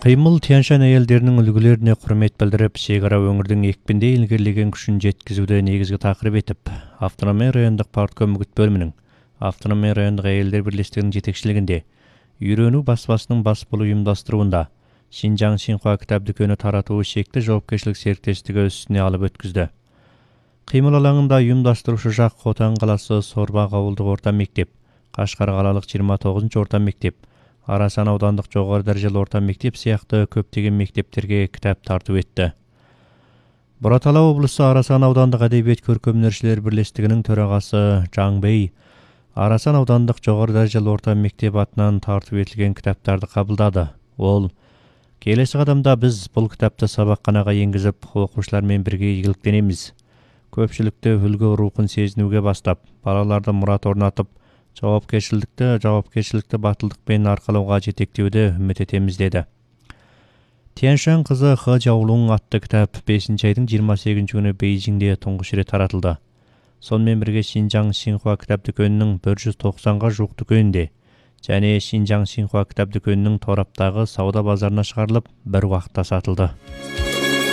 Кыймыл Тянь-Шань әйелдерінің үлгілеріне құрмет білдіріп, шекара өңірдің екпінде илгерлеген күшін жеткізуді негізгі тақырып етіп, автономия райондық партком үгіт бөлімінің автономия райондық әйелдер бірлестігінің жетекшілігінде үйрену баспасының бас болу ұйымдастыруында Шинжаң Синхуа кітап дүкені таратуы шекті жауапкершілік серіктестігі үстіне алып өткізді. Қимыл алаңында ұйымдастырушы жақ Хотан қаласы Сорбақ ауылдық орта мектеп, Қашқар қалалық 29-ші орта мектеп, Арасан аудандық жоғары дәрежелі орта мектеп сияқты көптеген мектептерге кітап тарту етті. Бұратала облысы Арасан аудандық әдебиет көркемөнершілер бірлестігінің төрағасы Жаң Бей Арасан аудандық жоғары дәрежелі орта мектеп атынан тарту етілген кітаптарды қабылдады. Ол: келесі қадамда біз бұл кітапты сабақханаға енгізіп, оқушылармен бірге игіліктенеміз. Көпшілікті үлгі рухын сезінуге бастап, балаларды мұрат орнатып, жауапкершілікті батылдықпен арқалауға жетектеуді үміт етеміз деді. Тянь-Шань қызы Хэ Жаолун атты кітап 5 айдың 28 күні Бейжіңде тұңғыш рет таратылды. Сонымен бірге Шинжаң Синхуа кітап дүкенінің 190-ға жуық дүкенінде және Шинжаң Синхуа кітап дүкенінің тораптағы сауда базарына шығарылып, бір уақытта сатылды.